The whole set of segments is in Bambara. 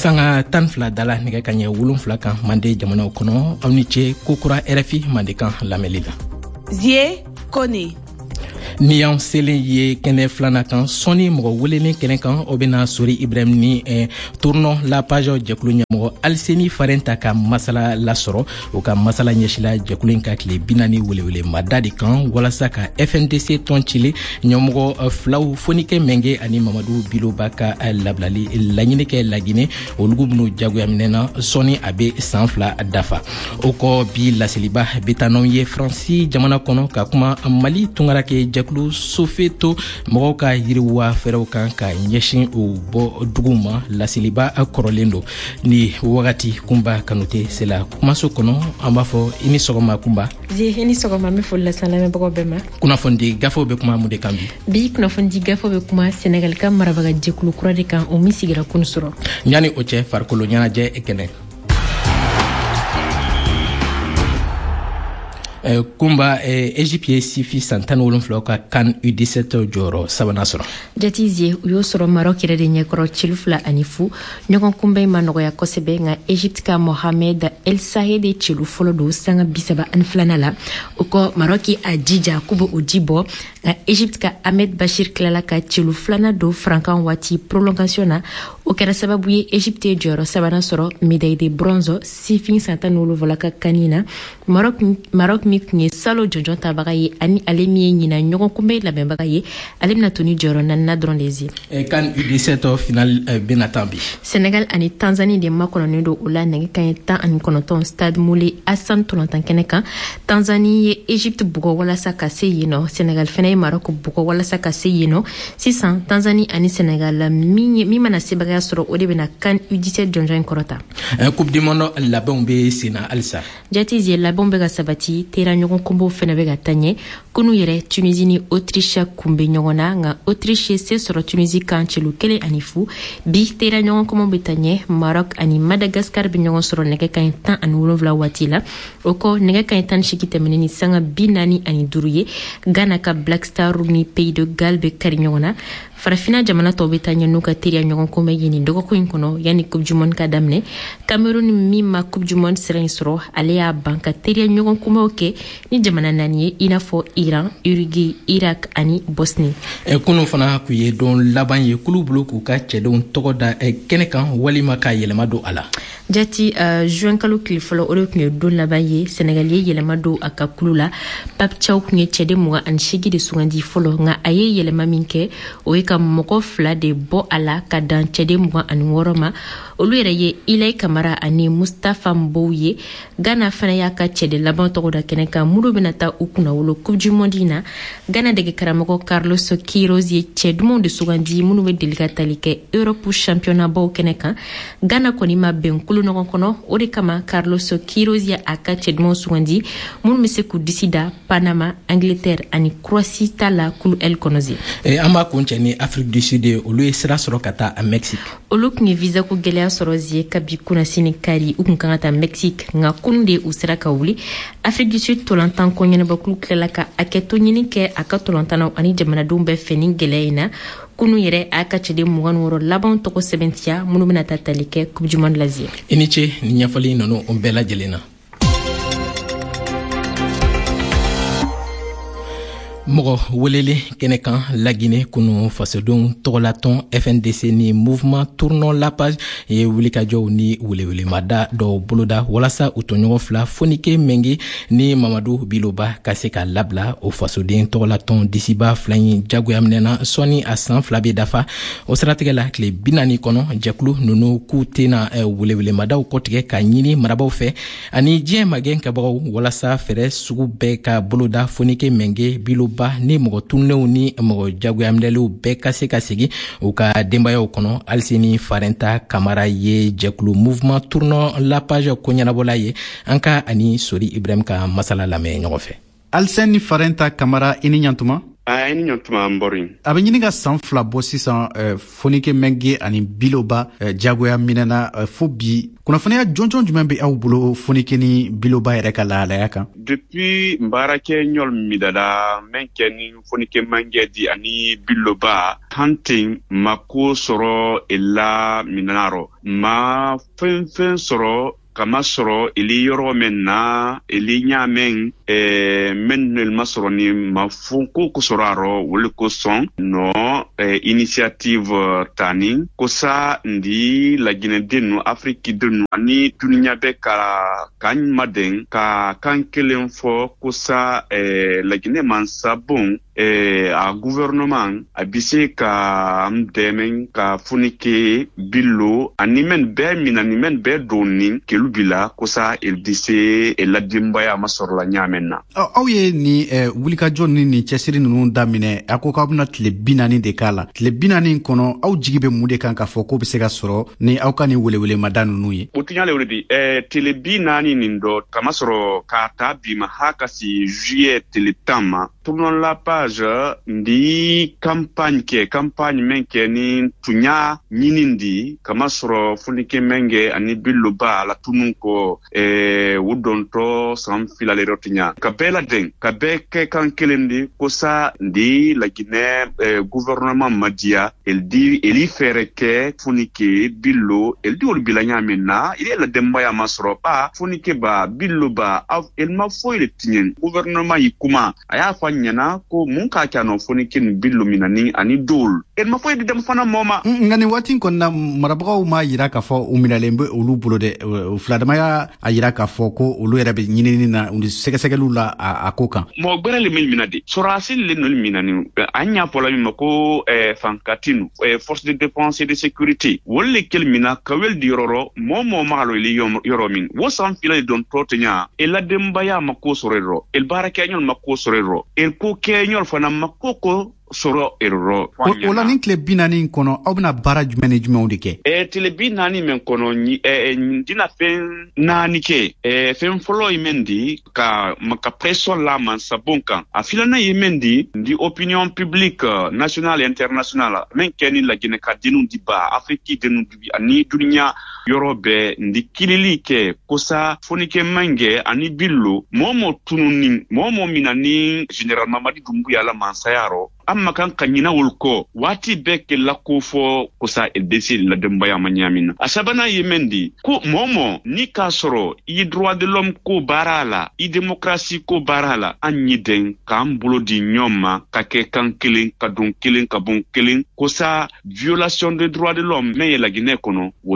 Sanga tan fila dala nɛgɛ ka ɲɛ 7 kan Mande jamanaw kɔnɔ aw ni ce kokura RFI Mande kan lamɛnli la. Zie Kone. Ni y'an selen ye kɛnɛ filanan kan sɔni mɔgɔ welelen kɛnɛ kan o bɛna Sori Ibrahim ni tournant la page jɛkulu ɲɛmɔgɔ Aliseni Farenta ka masala lasɔrɔ o ka masala ɲɛsila jɛkulu in ka tile 40 welewele mada de kan walasa ka FNDC tɔn cile ɲɛmɔgɔ filaw Fonike Menge ani Mamadu Biloba ka labilali laɲini kɛ Lagine olugu minnu jagoya minɛna sɔni a bɛ san 2 dafa o kɔ bi laseliba betanaw ye Faransi jamana kɔnɔ ka kuma Mali tungarake jɛkulu Sofeto mɔgɔw ka yiriwa fɛrɛw kan ka ɲɛsin o bɔ dugu ma laseliba kɔrɔlen do ni wagati kunba kanute sela kumaso kɔnɔ an b'a fɔ i ni sɔgɔma kunba i ni sɔgɔma me foli lase lamɛnbagaw bɛɛ ma kunnafoni gafew bɛ kuma mun de kan bi kunnafoni gafew bɛ kuma Senegal ka marabaga jɛkulu kura de kan o min sigira kunu sɔrɔ ɲani o cɛ farikolo ɲɛnajɛ kɛnɛ Kumba Egypte ye sifi san 17 ka CAN U17 jɔyɔrɔ sabanan sɔrɔ. Jatizie u y'o sɔrɔ Maroc yɛrɛ de ɲɛkɔrɔ celu 2 ani 0 ɲɔgɔn kunbɛn ma nɔgɔya kosɛbɛ nka Egypte ka Mohamed El Sayed de celu fɔlɔ don sanga 32 la o kɔ Maroc a jija k'u bɛ o ji bɔ nka Egypte ka Ahmed Bashir tilala ka celu 2 don frankan waati prolongation na o kɛra sababu ye Egypte ye jɔyɔrɔ sabanan sɔrɔ médaille de bronze sifin san 17 ka CAN na Maroc mi tun ye salo jɔnjɔn tabaga ye ani ale min ye ɲina ɲɔgɔn kunbɛn labɛnbaga ye ale bɛna to ni jɔyɔrɔ 4 dɔrɔn de ye. CAN U17 final bɛna tan bi. Senegal ani Tanzanie de makɔnɔnen don o la nɛgɛ kanɲɛ 19 stade Moulay Hassan Tolantan kɛnɛ kan Tanzanie ye Egypte bugɔ walasa ka se yen nɔ Senegal fɛnɛ ye Maroc bugɔ walasa ka se yen nɔ sisan Tanzanie ani Senegal min mana sebagaya sɔrɔ o de bɛna CAN U17 jɔnjɔn in kɔrɔta. Coupe du monde labɛnw bɛ sen na halisa. Jatizie labɛnw bɛ ka sabati tera ɲɔgɔn kunbɛw fɛnɛ bɛ ka taa ɲɛ kunu yɛrɛ Tunisie ni Autriche kunbɛn ɲɔgɔn na nka Autriche se sɔrɔ Tunisie kan celu 1 ani 0 bi tera ɲɔgɔn kunbɛw bɛ taa ɲɛ Maroc ani Madagascar bɛ ɲɔgɔn sɔrɔ nɛgɛ kanɲɛ 17 waati la o kɔ nɛgɛ kanɲɛ 18 tɛmɛnen ni sanga 45 ye Ghana ka Black Star ni Pays de Galles bɛ kari ɲɔgɔn na farafina jamana tɔw bɛ taa ɲɛ n'u ka teriya ɲɔgɔn kunbɛn ye nin dɔgɔkun in kɔnɔ yanni Coupe du Monde ka daminɛ Cameroun min ma Coupe du Monde sira in sɔrɔ ale y'a ban ka teriya ɲɔgɔn kunbɛnw kɛ ni jamana 4 ye i n'a fɔ Iran, Uruguay, Irak ani Bosnie. Kunu fana k'u ye don laban ye kulu bolo k'u ka cɛdenw tɔgɔ da kɛnɛ kan walima ka yɛlɛma don a la. Jati juin kalo tile fɔlɔ o de tun ye don laban ye Senegal ye yɛlɛma don a ka kulu la Pape Thiaw tun ye cɛden 28 de sugandi fɔlɔ nka a ye yɛlɛma min kɛ o ye ka mɔgɔ 2 de bɔ a la ka dan cɛden 26 ma olu yɛrɛ ye Ilayi Kamara ani Mustafa Mbow ye Ghana fana y'a ka cɛden laban tɔgɔ da kɛnɛ kan minnu bɛna taa u kunna wolo Coupe du Monde in na Ghana dege karamɔgɔ Carlos Queiroz ye cɛ dumanw de sugandi minnu bɛ deli ka tali kɛ Europe championnat baw kɛnɛ kan Ghana kɔni ma bɛn kulu ɲɔgɔn kɔnɔ o de kama Carlos Queiroz ye a ka cɛ dumanw sugandi minnu bɛ se k'u disi da Panama, Angleterre ani Croatie ta la kulu L kɔnɔze. An b'a kun cɛ ni Afrique du Sud olu ye sira sɔrɔ ka taa Mexique. Olu tun ye visa ko gɛlɛya sɔrɔ zie kabi kunnasini kari u kun kan ka taa Mexique nka kunu de u sera ka wuli Afrique du Sud tolantan kɔɲɛnabakulu tilala ka hakɛto ɲini kɛ a ka tolantanaw ani jamanadenw bɛɛ fɛ ni gɛlɛya in na kunu yɛrɛ a ka cɛden 26 laban tɔgɔ sɛbɛntiya minnu bɛna taa tali kɛ Coupe du Monde la zie. I ni ce ni ɲɛfɔli ninnu o bɛɛ lajɛlen na. Mɔgɔ weleli kɛnɛ kan Lagine kunu fasodenw tɔgɔlatɔn FNDC ni mouvement tournant la page ye wulikajɔw ni welewelemada dɔw boloda walasa u tɔɲɔgɔn 2 Fonike Menge ni Mamadu Biloba ka se ka labila o fasoden tɔgɔlatɔn disiba 2 in jagoya minɛna sɔni a san 2 bɛ dafa o siratigɛ la tile 40 kɔnɔ jɛkulu ninnu k'u tɛna welewelemadaw kɔtigɛ ka ɲini marabaw fɛ ani diɲɛ magɛn kɛbagaw walasa fɛrɛ sugu bɛɛ ka boloda Fonike Menge Biloba ni mɔgɔ tunnenw ni mɔgɔ jagoyaminɛlenw bɛɛ ka se ka segin u ka denbayaw kɔnɔ Aliseni Farenta Kamara ye jɛkulu mouvement tournant la page ko ɲɛnabɔla ye an ka ani Sori Ibrahim ka masala lamɛn ɲɔgɔn fɛ. Aliseni Farenta Kamara i ni ɲantuma. Ni nyotuma mbori. A bɛ ɲini ka san 2 bɔ sisan Fonike Mengue ani Biloba jagoya minɛna fo bi. Kunnafoniya jɔnjɔn jumɛn bɛ aw bolo Fonike ni Biloba yɛrɛ ka lahalaya kan? Depuis mbaarakɛ ɲɔl midada min kɛ ni Fonike Mengue di ani Biloba hunting ma ko sɔrɔ ela minanaro ma fɛn sɔrɔ kama sɔrɔ ili yɔrɔ min na ili ɲaamɛn men ma sɔrɔ ni ma fo ko sɔrɔ arɔ wuli ko sɔn no initiative tani ko sa ndi Laginɛ den nu Afrique den nu ani duniya bɛ ka ɲumaden ka kan kelen fɔ ko sa Laginɛ mansa bon a gouvernement a bi se ka dɛmɛ ka Fonike Bilo ani men bɛɛ mina ni men bɛɛ donni kelu bila ko sa il dise ladenbaya ma sɔrɔ la ɲaamɛn na. Aw ye ni wulikajɔ ni cɛsiri ninnu daminɛ a ko k'aw bɛna tile 40 de k'a la. Tile 40 kɔnɔ aw jigi bɛ mun de kan k'a fɔ ko bɛ se ka sɔrɔ ni aw ka ni welewelemada ninnu ye? O tiɲalen o de di tile 40 nin dɔ kama sɔrɔ k'a ta bi ma ha ka si juillet tile 10 ma. Tournons la page ndi campagne men kɛ ni tunya ɲinindi kama sɔrɔ Fonike Mengue ani Biloba la tunu ko u dontɔ san fila le rotinya ka bɛɛ laden ka bɛɛ kɛ kan kelen di ko sa ndi Laginɛ gouvernement madiya eli fɛrɛ kɛ Fonike Bilo di olu bila ɲaamin na ili la denbaya ma sɔrɔ ba Fonike ba Biloba el ma foyi le tiɲɛ gouvernement yi kuma a y'a fɔ ɲɛna ko mun ka kɛ no Fonike ni Bilo minani ani dol el ma foyi di dem fana mɔma nka nin waati kɔnɔna marabagaw ma yira k'a fɔ u minalen bɛ olu bolo dɛ filadama y'a yira k'a fɔ ko olu yɛrɛ bɛ ɲinini na sɛgɛsɛgɛliw la a ko kan mɔgɔ gbɛrɛ le min mina de sɔrɔsi le noli minani an y'a fɔla min ma ko fankatinu force de défense et de sécurité wole le kel mina kawel di yɔrɔ mɔmɔ magalo ili yɔrɔ min wo san fila de don tɔtenya ela denbaya ma ko sɔrɔ yɔrɔ el baarakɛ ɲɔl ma ko sɔrɔ yɔrɔ el ko kɛ ɲɔl fana ma ko sɔrɔ erreur. O la ni tile 40 kɔnɔ aw bɛna baara jumɛn ni jumɛnw de kɛ? Tile 40 min kɔnɔ dina fɛn 4 kɛ. Fɛn fɔlɔ ye min di ka pression la mansabon kan. A filanan ye min di opinion publique nationale et internationale min kɛ ni Laginɛ ka denu di ba Afrique denu di ani duniya yɔrɔ bɛɛ ndi kilili kɛ ko sa Fonike Mengue ani Bilo mɔmɔ tununi mɔmɔ mina ni Général Mamadi Doumbouya la mansayaro amma kan ka ɲina wol kɔ waati bɛɛ kɛ la ko fɔ ko sa desi la denbaya ma ɲaamin na a sabanan ye min di ko mɔmɔ ni k'a sɔrɔ i ye droit de l'homme ko baara la i démocratie ko baara la an ye den k'an bolo di ɲɔgɔn ma ka kɛ kan kelen ka don kelen ka bon kelen ko sa violation des droits de l'homme min ye Laginɛ kɔnɔ o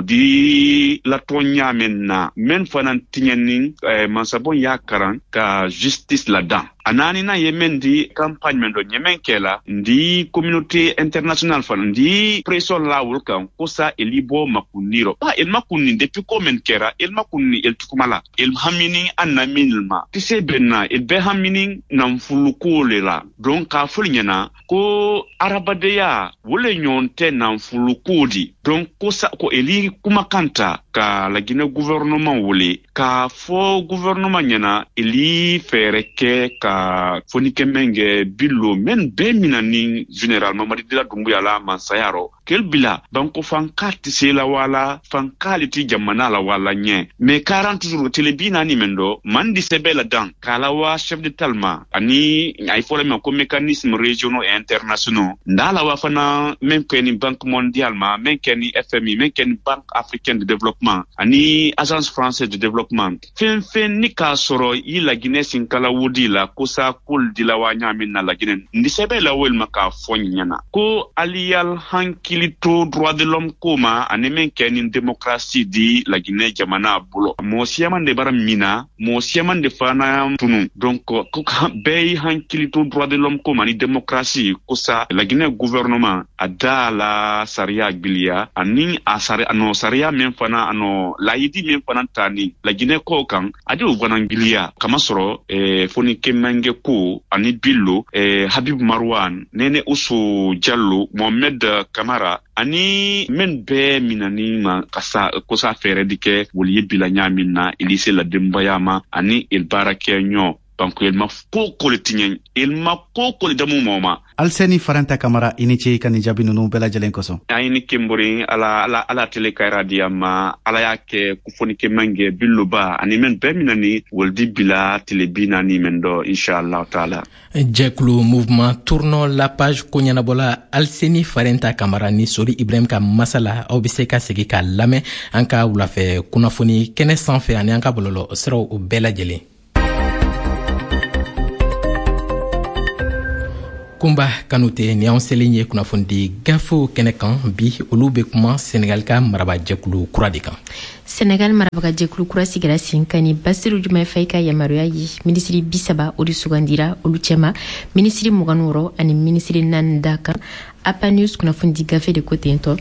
di latɔ ɲaamin na min fana tiɲɛni mansabon y'a karan ka justice la dan a naaninan ye min di campagne min dɔ ɲɛmɛn kɛla ndi communauté internationale fana ndi pression la wol kan ko sa eli bɔ makuniro el makunni depuis ko men kɛra el makunni el tukumala el hamini anna minilma tise benna el be hamini nan fuluko le la donc ka fol ɲɛna ko arabadeya wole ɲɔgɔn tɛ nan fuluko di donc ko sa ko eli kuma kanta ka Laginɛ gouvernement wole ka fɔ gouvernement ɲɛna eli fɛɛrɛ kɛ ka Fonike Mengue Bilo men bɛɛ mina ni Général Mamadi Doumbouya la mansayaro kel bila banko fanka tise la wala fanka liti jamana la wala nye mais 40 jours tele bina ni mendo mandi sebe la dan kala wa chef de talma ani ay fole men ko mécanisme régionaux et internationaux ndala wa fana même que ni banque mondiale ma même que ni FMI même que ni banque africaine de développement ani agence française de développement fen ni ka soro yi la Guinée sin kala wodi la ko sa kul di la wa nyamin na la Guinée ndi sebe la wel maka fonni nyana ko aliyal hanki kilito droit de l'homme koma anemen kenin démocratie di la Guinée jamana bulo mo siaman de baram mina mo siaman de fana tunu donc ko bey han kilito droit de l'homme koma ni démocratie ko sa la Guinée gouvernement adala saria gbilia ani asare ano saria men fana ano laidi men fana tani la Guinée ko kan adi ugwana gbilia kama soro Fonike Mengue ko ani Bilo Habib Marwan Nene Usu Diallo Mohamed Kamara ani men bɛɛ minani ma kasa kosa fɛrɛ dikɛ woli bila ɲamin na ilise la denbayama ani il baarakɛ ɲɔ donc il ma ko le tinyen il ma ko le damu moma Alseni Farenta Camara iniche kan jabi nunu bela jalen koso ayini kimburi ala tele kayradia ma ala yake kufoni ke mange biluba ani men beminani woldi bila tele binani mendo inshallah taala jeklu mouvement tournons la page konyanabola Alseni Farenta Camara ni Sori Ibrahim ka masala aw bise ka segi ka lame anka wulafe kunafoni kene sanfɛ ani anka bololo siraw o bɛɛ lajɛlen Kumba Kanute ni anw selen ye kunnafoni gafo kɛnɛ kan bi olu be kuma Senegal ka maraba jɛkulu kura de kan. Senegal maraba jɛkulu kura sigira sen kan ni Basiru Jumaye Faye ka yamaruya ye minisiri 30 o de sugandira olu cɛma minisiri 26 ani minisiri 4 da kan APA News kunnafoni gafe de ko tentɔ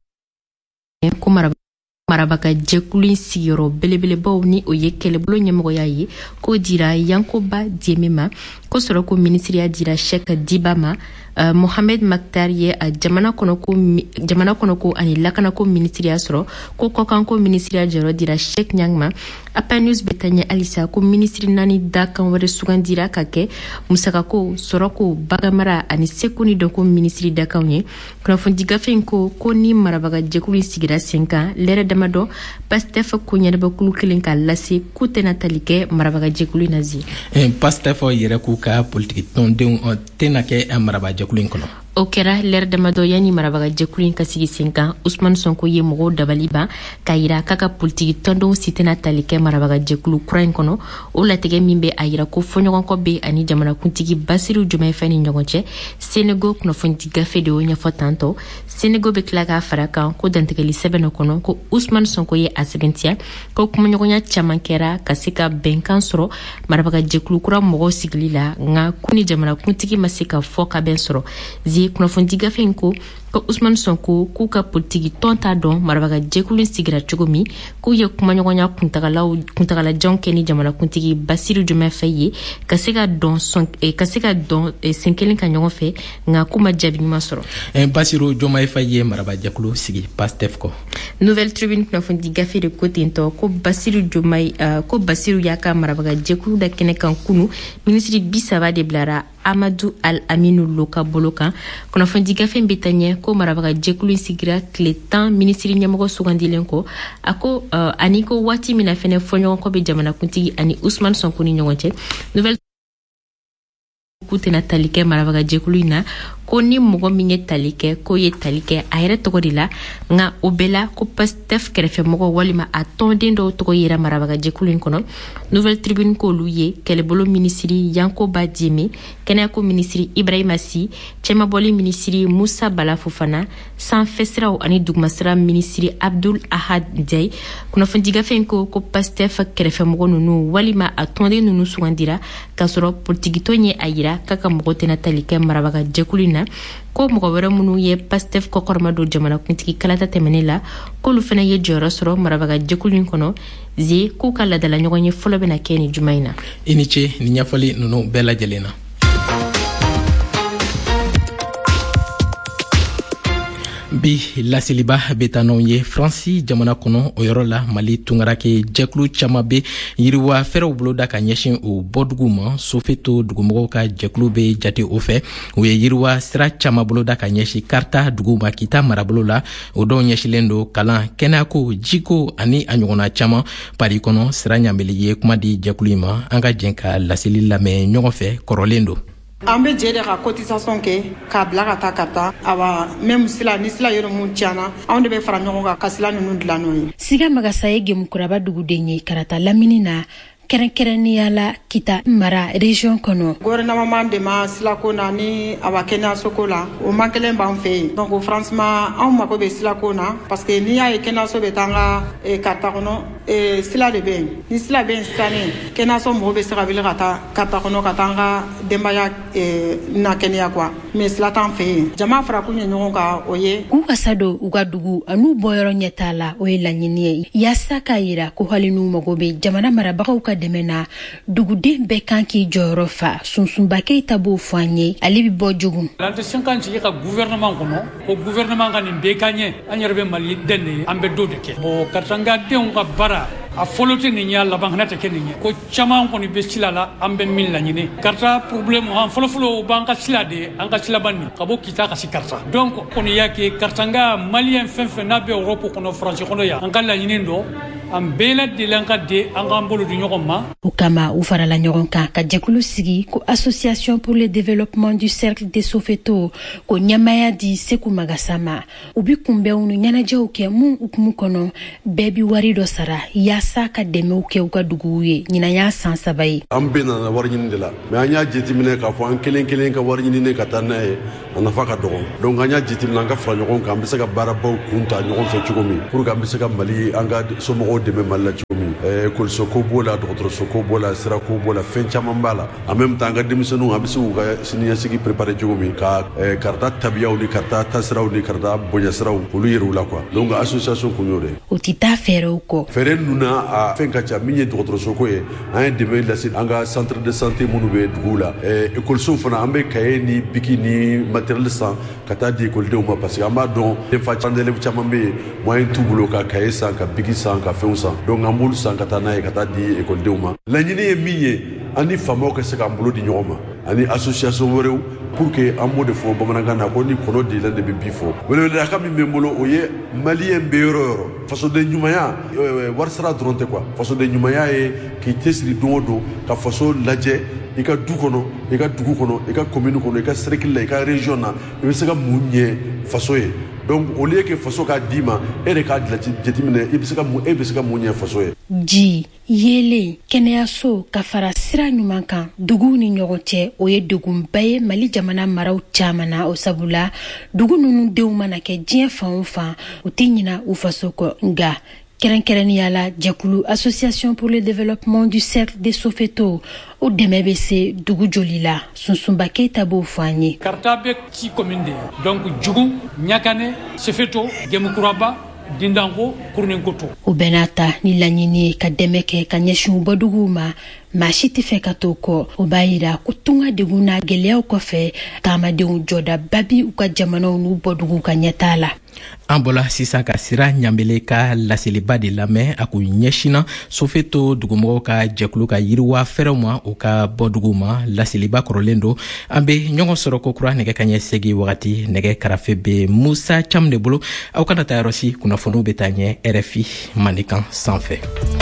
ko marabaka jɛkulu sigiyɔrɔ belebelebaw ni o ye kɛlɛbolo ɲɛmɔgɔya ye ko dira Yankoba Diémé ma ko sɔrɔ ko minisiriya dira Cheikh Diba ma Mohamed Maktar ye a jamana kɔnɔ ko ani lakana ko minisiriya sɔrɔ ko kɔkan ko minisiriya jɔyɔrɔ dira Cheikh Niang ma APA News bɛ taa ɲɛ halisa ko minisiri 4 dakan wɛrɛ sugandira ka kɛ musakako sɔrɔko bagamara ani seko ni dɔnko minisiri dakanw ye kunnafoni gafe in ko ni marabaga jɛkulu sigira sen kan lɛrɛ damadɔ Pastef ko ɲɛnabɔkulu kelen ka lase k'u tɛna tali kɛ marabaga jɛkulu in na zi Pastef yɛrɛ k'u ka politiki tɔndenw tɛna kɛ maraba jɛkulu in kɔnɔ o kɛra lɛrɛ damadɔ yani marabaga jɛkulu in ka sigi sen kan Ousmane Sonko ye mɔgɔw dabali ban ka yira k'a ka politiki tɔndenw si tɛna tali kɛ marabaga jɛkulu kura in kɔnɔ o latigɛ min bɛ a yira ko fɔɲɔgɔnkɔ bɛ ani jamanakuntigi Basiru Jumaye Faye ni ɲɔgɔn cɛ Senego kunnafoni gafe de y'o ɲɛfɔ tantɔ Senego bɛ tila k'a fara kan ko dantigɛli sɛbɛn kɔnɔ ko Ousmane Sonko ye a sɛbɛntiya ko kumaɲɔgɔnya caman kɛra ka se ka bɛnkan sɔrɔ marabaga jɛkulu kura mɔgɔw sigili la nka ko ni jamanakuntigi ma se ka fɔ ka bɛn sɔrɔ kunnafoni gafe in ko Ousmane Sonko k'u ka politiki tɔn t'a dɔn marabaga jɛkulu sigira cogo min k'u ye kumaɲɔgɔnya kuntagalajanw kɛ ni jamanakuntigi Basiru Jumaye Faye ye ka se ka dɔn sen kelen ka ɲɔgɔn fɛ nka k'u ma jaabi ɲuman sɔrɔ Basiru Jumaye Faye ye maraba jɛkulu sigi Pastef kɔ Nouvelle Tribune kunnafoni gafe de ko tentɔ ko Basiru y'a ka marabaga jɛkulu da kɛnɛ kan kunu minisiri 30 de bilara Amadou Al-Aminou Lo ka bolo kan kunnafoni gafe bɛ taa ɲɛ ko marabaga jɛkulu sigira tile 10 minisiri ɲɛmɔgɔ sugandilen kɔ a ko ani ko waati min na fɛnɛ fɔɲɔgɔnkɔ bɛ jamanakuntigi ani Ousmane Sonko ni ɲɔgɔn cɛ Nouvelle k'u tɛna tali kɛ marabaga jɛkulu in na ko ni mɔgɔ min ye tali kɛ k'o ye tali kɛ a yɛrɛ tɔgɔ de la nka o bɛɛ la ko Pastef kɛrɛfɛmɔgɔ walima a tɔnden dɔw tɔgɔ yera marabaga jɛkulu in kɔnɔ Nouvelle Tribune k'olu ye kɛlɛbolo minisiri Yankoba Diémé kɛnɛyako minisiri Ibrahima Sy cɛmabɔli minisiri Musa Bala Fofana sanfɛsiraw ani dugumasira minisiri Abdul Ahad Ndiaye kunnafoni gafe in ko Pastef kɛrɛfɛmɔgɔ ninnu walima a tɔnden ninnu sugandira k'a sɔrɔ politikitɔn ye a yira k'a ka mɔgɔ tɛna tali kɛ marabaga jɛkulu in na ko mɔgɔ wɛrɛ minnu ye Pastef kɔkɔrɔma don jamanakuntigi kalata tɛmɛnen la k'olu fana ye jɔyɔrɔ sɔrɔ marabaga jɛkulu in kɔnɔ k'u ka ladala ɲɔgɔn ye fɔlɔ bɛna kɛ ni juma in na i ni ce ni ɲɛfɔli ninnu bɛɛ lajɛlen na bi laseliba bɛ taa n'anw ye Faransi jamana kɔnɔ o yɔrɔ la Mali tungarake jɛkulu caman bɛ yiriwa fɛrɛw boloda ka ɲɛsin o bɔdugu ma Sofeto dugumɔgɔw ka jɛkulu bɛ jate o fɛ u ye yiriwa sira caman boloda ka ɲɛsin Karta dugu ma Kita marabolo la o dɔw ɲɛsilen don kalan kɛnɛyako jiko ani a ɲɔgɔnna caman Pari kɔnɔ Sira Ɲameli ye kuma di jɛkulu in ma an ka jɛn ka laseli lamɛn ɲɔgɔn fɛ kɔrɔlen don an bɛ jɛ de ka cotisation kɛ k'a bila ka taa Karta awa même sila ni sila yɔrɔ mun tiɲɛna anw de bɛ fara ɲɔgɔn kan ka sila ninnu dilan n'o ye Siga Magasa ye Gemukuraba duguden ye Karata lamini na kɛrɛnkɛrɛnnenya la Kita mara région kɔnɔ gouvernement de ma silako na ni awa kɛnɛyasoko la o man kelen b'an fɛ yen donc franchement anw mako bɛ silako na parce que n'i y'a ye kɛnɛyaso bɛ taa an ka Karta kɔnɔ sila de bɛ yen ni sila bɛ yen sisannen kɛnɛyaso mɔgɔw bɛ se ka wuli ka taa Karta kɔnɔ ka taa an ka denbaya na kɛnɛya quoi mais sila t'an fɛ yen jama fara kun ye ɲɔgɔn kan o ye k'u kasa don u ka dugu an'u bɔyɔrɔ ɲɛ t'a la o ye laɲini ye yaasa k'a yira ko hali n'u mago bɛ jamana marabagaw ka dɛmɛ na duguden bɛɛ kan k'i jɔyɔrɔ fa Sunsunba Keita b'o fɔ an ye ale bɛ bɔ Jogun l'attention kan ci ka gouvernement kɔnɔ ko gouvernement ka nin bɛɛ ka ɲɛ an yɛrɛ bɛ Mali den de an bɛ do de kɛ bon Kartanga denw ka baara a folote ni nya laban hanata ken ni ko chama ko ni be sila la ambe min la ni karta problème han folo banka sila de an ka sila banni kabo kita ka sikarta donc ko ni yake kartanga malien fenfe na be Europe ko no France ko no ya an kala ni ndo am bela de lanka de an ga mbolo du nyoko ma ukama ufara la nyoronka ka jekulu sigi ko association pour le développement du cercle des Soweto ko nyamaya di Seku Magasama ubi kumbe unu nyana jauke mu ukumu kono bebi warido sara yasa ka deme uke uka duguye nyina ya sansabai ambe na warnyini de la me anya jetimine ka fo an kelen ka warnyini ne ka tanae ana faka dogon donc anya jetimina ka fa nyogon ka mbese ka baraba kunta nyogon fe chugomi pour ka mbese ka mali anga somo deme malla chugomi kol soko bola docteur soko bola sira ko bola fen chamambala en même temps ga demisonu abisu ga siniya sigi préparer chugomi ka karta tabiyaw ni karta tasraw ni karta bonya sraw ulu yerula quoi donc association ko nyore otita fere ko fere nuna a fen ka cha minye docteur soko e an deme la sit anga centre de santé munube dugula école so fana ambe kaye ni bikini matériel sans kata di école de uma parce que amba don des fois chandele chamambe moyen tout bulo ka kaye sans ka bigi sans ka fe sans donc amul sans kata na kata di école de uma la nyini e minye ani famo ka se ka mbulo di nyoma ani association worew pour que ambo de fo bamananga na ko ni kono di la de bifo wele da kam membolo oye malien beero façon de nyumaya warsara dronte quoi façon de nyumaya e ki tesri dodo ka façon laje ika dukono ika dugu kono ika commune kono ika cercle ika région na e se ka munye façon e donc au lieu que façon ka dima e de ka jetimine e se ka munye façon e ji yele keneyaso ka fara sira ɲuman kan dugu ni ɲɔgɔn cɛ o ye degunba ye Mali jamana maraw camana o sabula dugu nunu denw mana kɛ diɲɛ fan o fan u tɛ ɲina u faso kɔ nga kɛrɛnkɛrɛnnenya la jɛkulu association pour le développement du cercle des Soweto o dɛmɛ bɛ se dugu joli la Sunsunba Keita b'o fɔ an ye karta be ci commune de donc Jugu Ɲakane Soweto Gemukuraba Dindango Kurnenkoto o bɛnata ni laɲini ka dɛmɛ kɛ ka ɲɛsin bɔ duguw ma maa si tɛ fɛ ka to kɔ o b'a yira ko tunga degun n'a gɛlɛyaw kɔfɛ taamadenw jɔda babi u ka jamanaw n'u bɔduguw ka ɲɛtaa la an bɔla sisan ka sira ɲambele ka laseliba de lamɛn a kun ɲɛsina Soweto dugumɔgɔw ka jɛkulu ka yiriwa fɛrɛw ma u ka bɔ duguw ma laseliba kɔrɔlen don an be ɲɔgɔn sɔrɔ kokura nɛgɛ kaɲɛ segi wagati nɛgɛ karafe be Musa Cam de bolo aw kana taa yɔrɔsi kunnafoniw be taa ɲɛ RFI Mandikan sanfɛ